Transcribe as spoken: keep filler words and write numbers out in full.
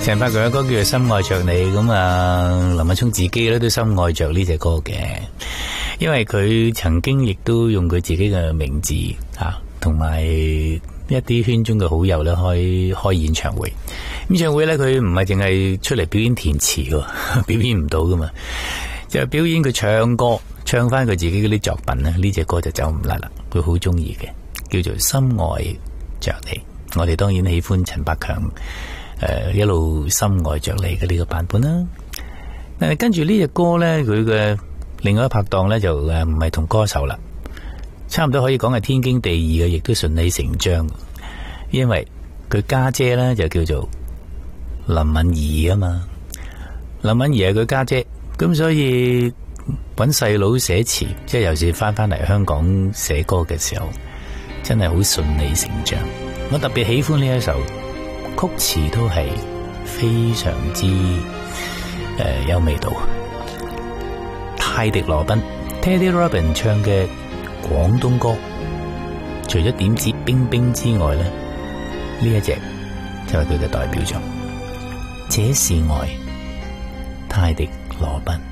陳百強嘅歌叫做《深愛着你》，咁啊林敏聰自己咧都深愛着呢隻歌嘅，因為佢曾經亦都用佢自己嘅名字啊，同埋一啲圈中嘅好友咧開開演唱會。演唱會咧佢唔係淨係出嚟表演填詞喎，表演唔到噶嘛，就係表演佢唱歌，唱翻佢自己嗰啲作品咧，呢隻歌就走唔甩啦，佢好中意嘅，叫做《深愛着你》。我哋當然喜歡陳百強。誒、呃，一路深愛着你嘅呢個版本啦。但係跟住呢隻歌呢，佢嘅另外一拍檔呢，就誒唔係同歌手啦，差唔多可以講係天經地義嘅，亦都順理成章。因為佢家姐呢，就叫做林敏怡啊嘛，林敏怡係佢家姐，咁所以揾細佬寫詞，即係有時翻翻嚟香港寫歌嘅時候，真係好順理成章。我特別喜歡呢一首。曲詞都係非常之誒、呃、有味道。泰迪羅賓 Teddy Robin 唱嘅廣東歌，除咗點指冰冰之外咧，呢一隻就係佢嘅代表作。這是愛，泰迪羅賓。